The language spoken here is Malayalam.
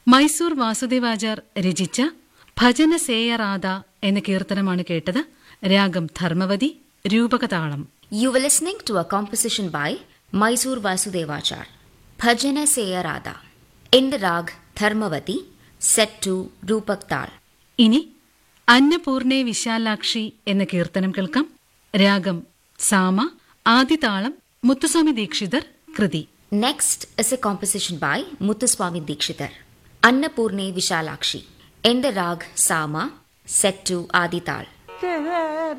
മൈസൂർ വാസുദേവാചാർ രചിച്ച ഭജന സേയറാധ എന്ന കീർത്തനമാണ് കേട്ടത്. രാഗം Dharmavathi, രൂപകതാളം. You were listening to a composition by Mysore Vasudevachar, Bhajana Seya Radha, in the rag Dharmavati, set to Rupak Tal. ഇനി അന്നപൂർണേ വിശാലാക്ഷി എന്ന കീർത്തനം കേൾക്കാം. രാഗം സാമ, ആദിതാളം മുത്തുസ്വാമി ദീക്ഷിതർ കൃതി. Next is a composition by Muthuswami Dikshitar, Annapurne Vishalakshi, in the rag Sama, set to Adi Tal.